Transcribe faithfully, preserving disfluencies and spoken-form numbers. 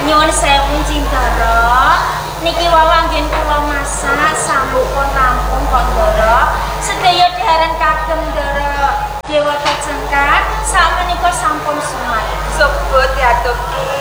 Nyuwun sewu Cindara. Niki wawanggen kula masak sampun rampung kok Ndara. Sedaya dhaharan kagem Ndara. Dewata Cengkar sakmenika sampun sumat. Sebut ya Tuki.